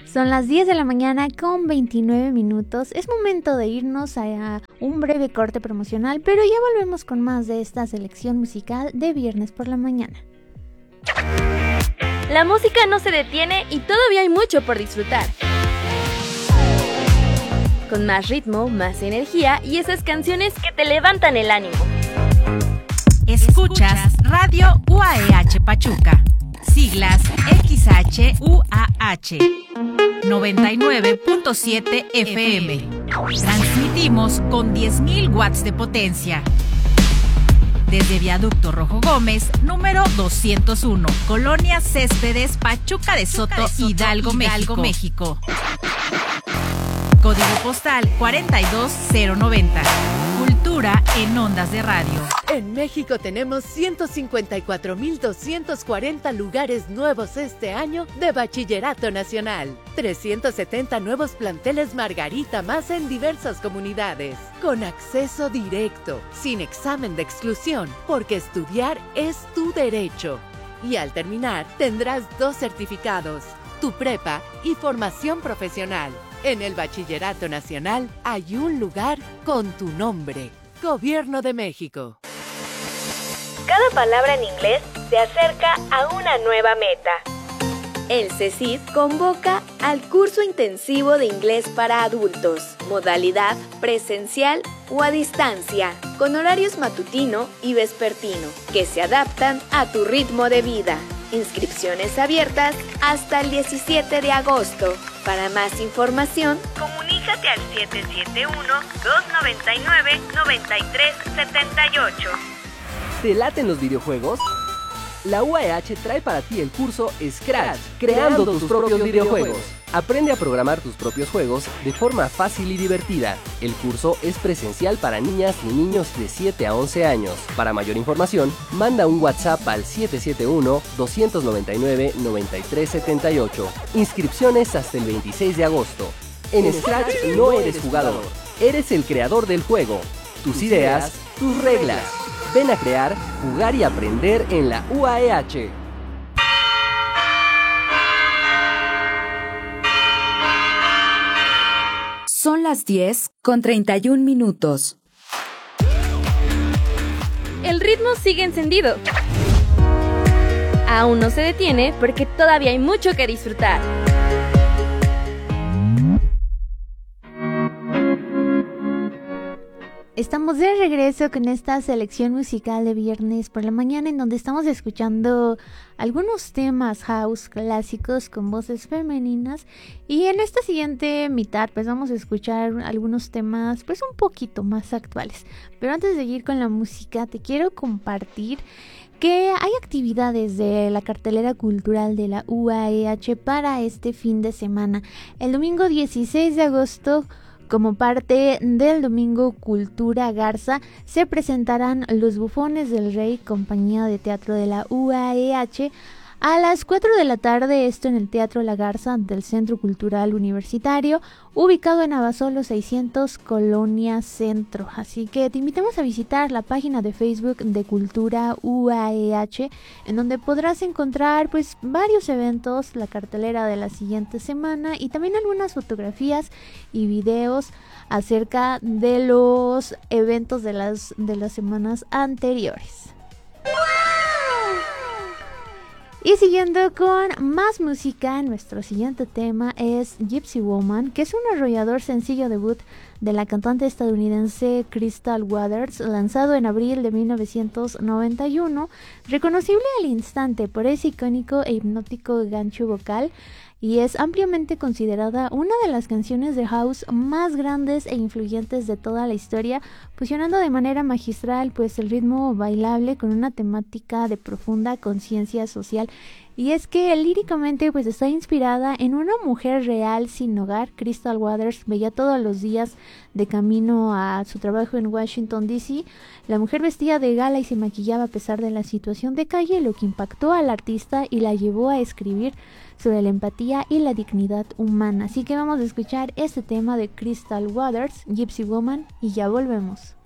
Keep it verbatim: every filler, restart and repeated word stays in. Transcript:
Son las diez de la mañana con veintinueve minutos. Es momento de irnos a un breve corte promocional, pero ya volvemos con más de esta selección musical de viernes por la mañana. La música no se detiene y todavía hay mucho por disfrutar. Con más ritmo, más energía y esas canciones que te levantan el ánimo. Escuchas Radio U A E H Pachuca. Siglas X H U A H noventa y nueve punto siete F M. Transmitimos con diez mil watts de potencia. Desde Viaducto Rojo Gómez, número doscientos uno, Colonia Céspedes, Pachuca de Soto, Pachuca de Soto Hidalgo, Hidalgo, México. México. Código postal cuarenta y dos cero noventa. Cultura en ondas de radio. En México tenemos ciento cincuenta y cuatro mil doscientos cuarenta lugares nuevos este año de Bachillerato Nacional. trescientos setenta nuevos planteles Margarita más en diversas comunidades. Con acceso directo, sin examen de exclusión, porque estudiar es tu derecho. Y al terminar, tendrás dos certificados, tu prepa y formación profesional. En el Bachillerato Nacional hay un lugar con tu nombre. Gobierno de México. Cada palabra en inglés se acerca a una nueva meta. El CECID convoca al curso intensivo de inglés para adultos, modalidad presencial o a distancia, con horarios matutino y vespertino, que se adaptan a tu ritmo de vida. Inscripciones abiertas hasta el diecisiete de agosto. Para más información, comunícate al siete siete uno, dos nueve nueve, nueve tres siete ocho. ¿Te laten los videojuegos? La U A E H trae para ti el curso Scratch, creando tus propios videojuegos. Aprende a programar tus propios juegos de forma fácil y divertida. El curso es presencial para niñas y niños de siete a once años. Para mayor información, manda un WhatsApp al siete siete uno, dos nueve nueve, nueve tres siete ocho. Inscripciones hasta el veintiséis de agosto. En Scratch no eres jugador, eres el creador del juego. Tus ideas, tus reglas. Ven a crear, jugar y aprender en la U A E H. Son las diez con treinta y un minutos. El ritmo sigue encendido. Aún no se detiene porque todavía hay mucho que disfrutar. Estamos de regreso con esta selección musical de viernes por la mañana, en donde estamos escuchando algunos temas house clásicos con voces femeninas, y en esta siguiente mitad pues vamos a escuchar algunos temas pues un poquito más actuales. Pero antes de seguir con la música, te quiero compartir que hay actividades de la cartelera cultural de la U A E H para este fin de semana. El domingo dieciséis de agosto, como parte del Domingo Cultura Garza, se presentarán Los Bufones del Rey, compañía de teatro de la U A E H, a las cuatro de la tarde, esto en el Teatro La Garza del Centro Cultural Universitario, ubicado en Abasolo seiscientos, Colonia Centro. Así que te invitamos a visitar la página de Facebook de Cultura U A E H, en donde podrás encontrar pues varios eventos, la cartelera de la siguiente semana y también algunas fotografías y videos acerca de los eventos de las, de las semanas anteriores. Y siguiendo con más música, nuestro siguiente tema es Gypsy Woman, que es un arrollador sencillo debut de la cantante estadounidense Crystal Waters, lanzado en abril de mil novecientos noventa y uno, reconocible al instante por ese icónico e hipnótico gancho vocal, y es ampliamente considerada una de las canciones de house más grandes e influyentes de toda la historia, fusionando de manera magistral pues el ritmo bailable con una temática de profunda conciencia social. Y es que líricamente pues está inspirada en una mujer real sin hogar. Crystal Waters veía todos los días de camino a su trabajo en Washington D C la mujer vestía de gala y se maquillaba a pesar de la situación de calle, lo que impactó al artista y la llevó a escribir sobre la empatía y la dignidad humana. Así que vamos a escuchar este tema de Crystal Waters, Gypsy Woman, y ya volvemos.